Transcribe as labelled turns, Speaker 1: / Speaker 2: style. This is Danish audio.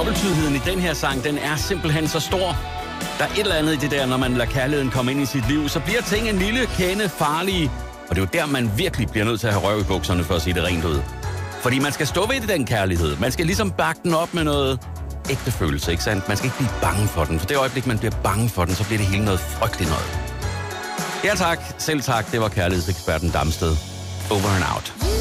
Speaker 1: dobbelttydigheden i den her sang, den er simpelthen så stor. Der er et eller andet i det der, når man lader kærligheden komme ind i sit liv, så bliver ting en lille kende farlige. Og det er jo der, man virkelig bliver nødt til at have røv i bukserne for at sige det rent ud. Fordi man skal stå ved det, den kærlighed. Man skal ligesom bakke den op med noget ægte følelse, ikke sandt? Man skal ikke blive bange for den. For det øjeblik, man bliver bange for den, så bliver det hele noget frygteligt noget. Ja tak, selv tak. Det var kærlighedseksperten Damsted. Over and out.